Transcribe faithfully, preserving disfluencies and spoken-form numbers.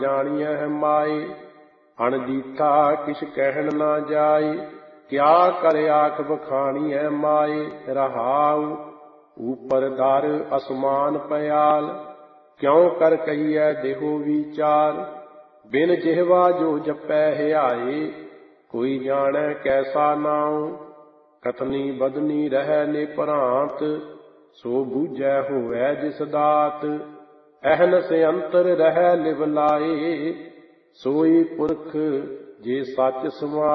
ਜਾਣੀਐ ਮਾਏ। ਅਣਦੀਠਾ ਕਿਛ ਕਹਿਣ ਨਾ ਜਾਏ, ਕਿਆ ਕਰ ਆਖ ਬਖਾਣੀਐ ਮਾਏ। ਰਹਾਉ ਊਪਰ ਦਰ ਅਸਮਾਨ ਪਿਆਲ, ਕਿਉ ਕਰ ਕਹੀਐ ਦੇਹੋ ਵਿਚਾਰ। ਬਿਨ ਜਿਹਵਾ ਜੋ ਜਪੈ ਹਿਆਏ, ਕੋਈ ਜਾਣੈ ਕੈਸਾ ਨਾਉ। ਕਥਨੀ ਬਦਨੀ ਰਹਿ ਨਿਭ੍ਰਾਂਤ, ਸੋ ਬੂਝੈ ਹੋਵੈ ਜਿਸ ਦਾਤ। ਅਹਨਸ ਅੰਤਰ ਰਹਿ ਲਿਵ ਲਾਏ, ਸੋਈ ਪੁਰਖ ਜੇ ਸੱਚ ਸਮਾਏ।